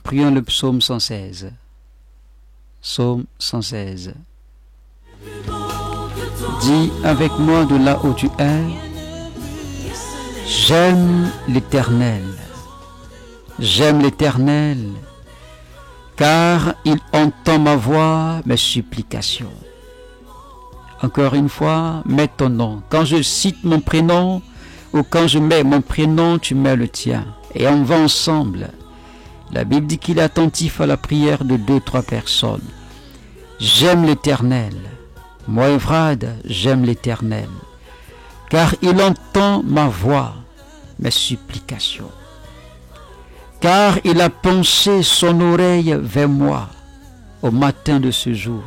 Prions le psaume 116. Psaume 116. Dis avec moi de là où tu es, j'aime l'Éternel. J'aime l'Éternel, car il entend ma voix, mes supplications. Encore une fois, mets ton nom. Quand je cite mon prénom, ou quand je mets mon prénom, tu mets le tien. Et on va ensemble. La Bible dit qu'il est attentif à la prière de 2-3 personnes. J'aime l'Éternel. Moi, Evrad, j'aime l'Éternel, car il entend ma voix, mes supplications. Car il a penché son oreille vers moi au matin de ce jour.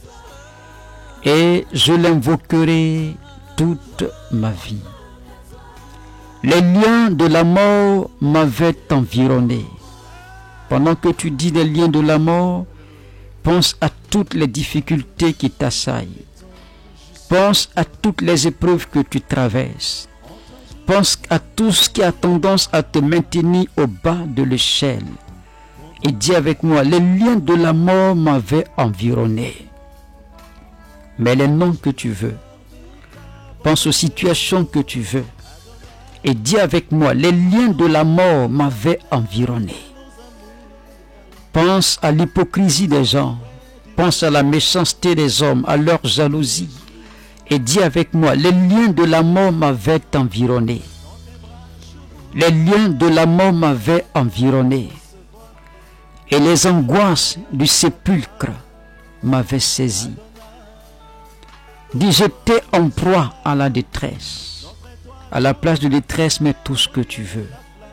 Et je l'invoquerai toute ma vie. Les liens de la mort m'avaient environné. Pendant que tu dis des liens de la mort, pense à toutes les difficultés qui t'assaillent. Pense à toutes les épreuves que tu traverses. Pense à tout ce qui a tendance à te maintenir au bas de l'échelle. Et dis avec moi, les liens de la mort m'avaient environné. Mais les noms que tu veux, pense aux situations que tu veux. Et dis avec moi, les liens de la mort m'avaient environné. Pense à l'hypocrisie des gens. Pense à la méchanceté des hommes, à leur jalousie. Et dis avec moi, les liens de la mort m'avaient environné. Les liens de la mort m'avaient environné. Et les angoisses du sépulcre m'avaient saisi. Dis, j'étais en proie à la détresse. À la place de détresse, mets tout ce que tu veux.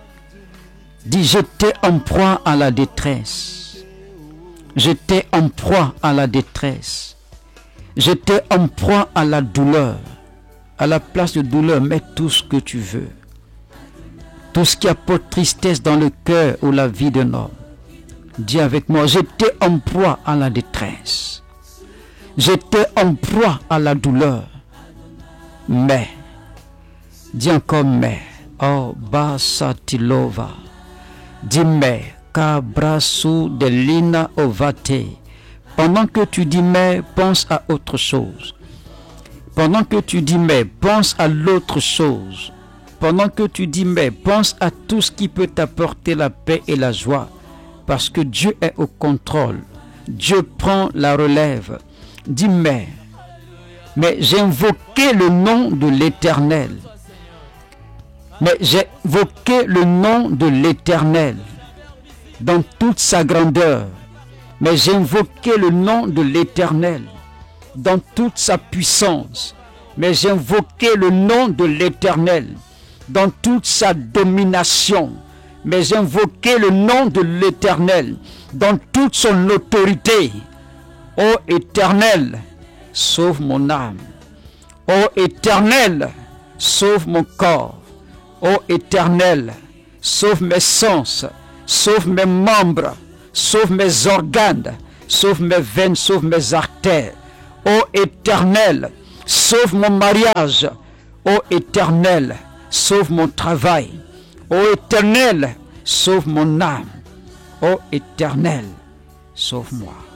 Dis, j'étais en proie à la détresse. J'étais en proie à la détresse. J'étais en proie à la douleur. À la place de douleur, mets tout ce que tu veux. Tout ce qui apporte tristesse dans le cœur ou la vie d'un homme. Dis avec moi, j'étais en proie à la détresse. J'étais en proie à la douleur. Mais, dis encore mais. Oh, basatilova. Dis mais, kabrasu de lina ovate. Pendant que tu dis mais, pense à autre chose. Pendant que tu dis mais, pense à l'autre chose. Pendant que tu dis mais, pense à tout ce qui peut t'apporter la paix et la joie. Parce que Dieu est au contrôle. Dieu prend la relève. Dis mais j'ai invoqué le nom de l'Éternel. Mais j'ai invoqué le nom de l'Éternel dans toute sa grandeur. Mais j'ai invoqué le nom de l'Éternel dans toute sa puissance. Mais j'ai invoqué le nom de l'Éternel dans toute sa domination. Mais j'ai invoqué le nom de l'Éternel dans toute son autorité. Ô Éternel, sauve mon âme. Ô Éternel, sauve mon corps. Ô Éternel, sauve mes sens, sauve mes membres, sauve mes organes, sauve mes veines, sauve mes artères. Ô Éternel, sauve mon mariage. Ô Éternel, sauve mon travail. Ô Éternel, sauve mon âme. Ô Éternel, sauve-moi.